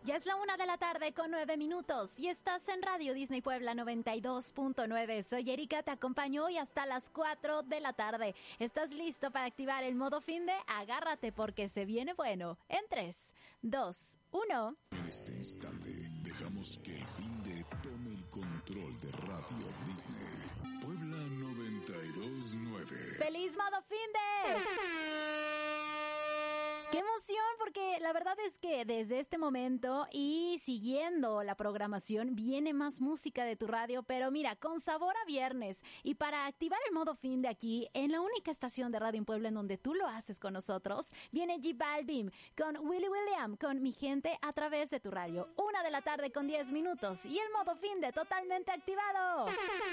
Ya es la 1:00 con 9 minutos y estás en Radio Disney Puebla 92.9. Soy Erika, te acompaño hoy hasta las 4 de la tarde. ¿Estás listo para activar el modo finde? Agárrate porque se viene bueno. En 3, 2, 1. En este instante, dejamos que el finde tome el control de Radio Disney Puebla 92.9. ¡Feliz modo finde! ¡Qué emoción! Porque la verdad es que desde este momento y siguiendo la programación viene más música de tu radio, pero mira, con sabor a viernes. Y para activar el modo fin de aquí, en la única estación de radio en Puebla en donde tú lo haces con nosotros, viene J Balvin con Willy William, con Mi Gente a través de tu radio. 1:00 con 10 minutos y el modo fin de totalmente activado.